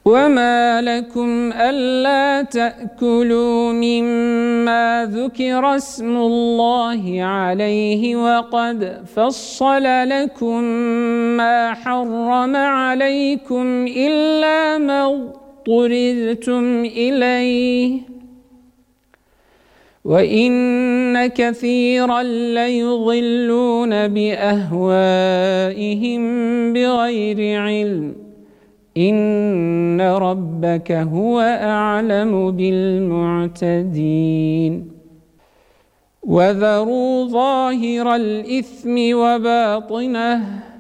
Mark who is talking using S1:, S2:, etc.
S1: وما لكم ألا تأكلوا مما ذكر اسم الله عليه وقد فصل لكم ما حرم عليكم إلا ما اضطررتم إليه وإن كثيرا ليضلون بأهوائهم بغير علم إن ربك هو أعلم بالمعتدين وذروا ظاهر الإثم وباطنه